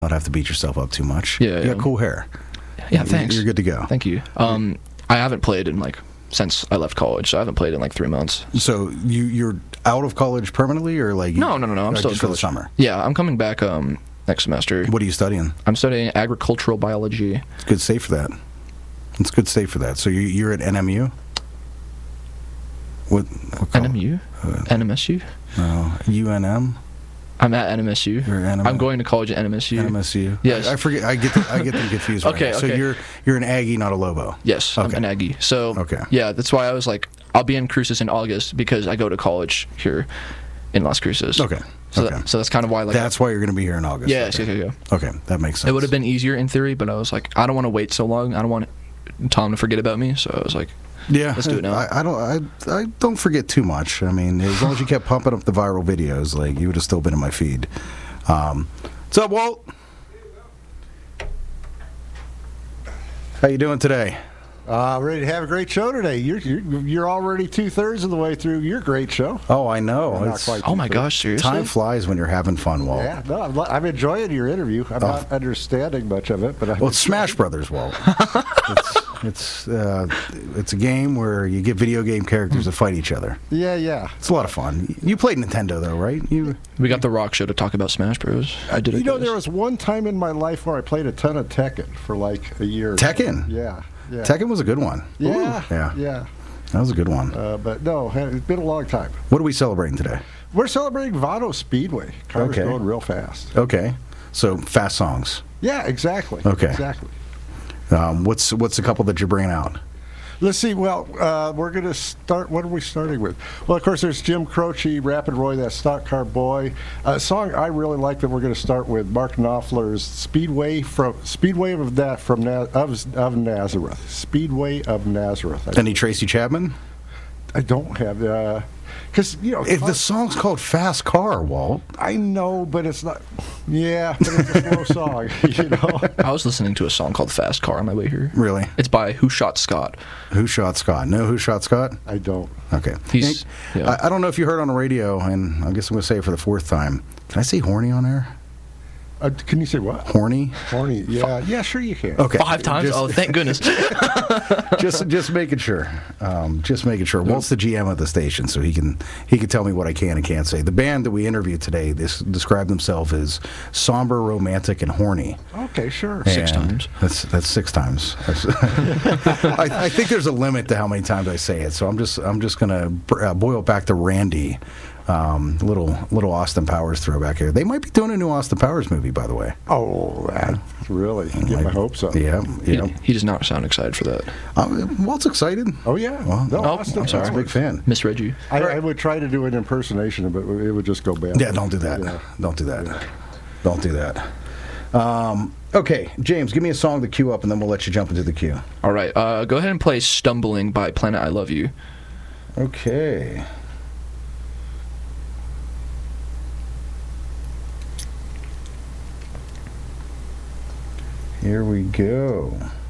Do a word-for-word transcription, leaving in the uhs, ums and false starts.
not have to beat yourself up too much. Yeah, you yeah. got cool hair. Yeah, thanks. You're good to go. Thank you. Um, I haven't played in like since I left college, so I haven't played in like three months. So you you're out of college permanently, or like No, no, no, no. I'm like still in just for the college. summer. Yeah, I'm coming back um next semester. What are you studying? I'm studying agricultural biology. It's good state for that. It's good state for that. So you you're at N M U. What? what N M U? Uh, N M S U? No, U N M. I'm at N M S U. You're at N M U. I'm going to college at N M S U. N M S U. Yes. I, I forget. I get. The, I get them confused. Right Okay, now. So okay. you're you're an Aggie, not a Lobo. Yes, Okay. I'm an Aggie. So Okay. yeah, that's why I was like, I'll be in Cruces in August because I go to college here in Las Cruces. Okay. So, okay. that, so that's kind of why like That's why you're going to be here in August. yes, Okay. yes, yes, yeah. Okay, that makes sense. It would have been easier in theory, but I was like, I don't want to wait so long. I don't want Tom to forget about me. So I was like, Yeah, let's do it now. I, I don't. I, I don't forget too much. I mean, as long as you kept pumping up the viral videos, like you would have still been in my feed. Um, what's up, Walt? How you doing today? Uh, ready to have a great show today. You're you're, you're already two thirds of the way through your great show. Oh, I know. Well, not It's- quite. oh my gosh, seriously? time flies when you're having fun, Walt. Yeah, no, I'm, I'm enjoying your interview. I'm not understanding much of it, but I. Well, it's Smash Brothers, Walt. it's it's, uh, it's a game where you get video game characters to fight each other. Yeah, yeah. It's a lot of fun. You played Nintendo, though, right? You we got the Rock Show to talk about Smash Bros. I did it. You know, guys. there was one time in my life where I played a ton of Tekken for like a year. Tekken? Yeah, yeah. Tekken was a good one. Yeah, Ooh, yeah, yeah. that was a good one. Uh, but no, it's been a long time. What are we celebrating today? We're celebrating Vado Speedway. Cars Okay. going real fast. Okay, so fast songs. Yeah, exactly. Okay. Exactly. Um, what's what's a couple that you're bringing out? Let's see. Well, uh, we're going to start. What are we starting with? Well, of course, there's Jim Croce, Rapid Roy, that Stock Car Boy. A song I really like that we're going to start with, Mark Knopfler's Speedway from Speedway of that from Na- of, of Nazareth. Speedway of Nazareth. I, Any Tracy Chapman? I don't have because you know If the song's called Fast Car, Walt. I know, but it's not. Yeah, but it's a slow song. You know. I was listening to a song called Fast Car on my way here. Really? It's by Who Shot Scott. Who Shot Scott? No, Who Shot Scott? I don't. Okay. He's- Hank, yeah. I, I don't know if you heard on the radio, and I guess I'm going to say it for the fourth time. Can I say horny on air? Uh, can you say what? Horny? Horny. Yeah. Yeah. Sure, you can. Okay. Five times? Just, oh, thank goodness. just just making sure. Um, just making sure. Walt's the G M of the station, so he can he can tell me what I can and can't say. The band that we interviewed today, this described themselves as somber, romantic, and horny. Okay. Sure. Six And times. That's that's six times. That's- I, I think there's a limit to how many times I say it, so I'm just I'm just gonna br- uh, boil it back to Randy. Um, little little Austin Powers throwback here. They might be doing a new Austin Powers movie, by the way. Oh, that really get my Like- hopes up. Yeah, He, yeah. he does not sound excited for that. Um, Walt's excited. Oh yeah. Well, no, oh, Austin I'm sorry. He's a big fan. Misread you. I, I would try to do an impersonation, but it would just go bad. Yeah, don't do that. Yeah. Don't do that. Don't do that. Um, okay, James, give me a song to cue up, and then we'll let you jump into the queue. All right. Uh, go ahead and play Stumbling by Planet I Love You. Okay. Here we go.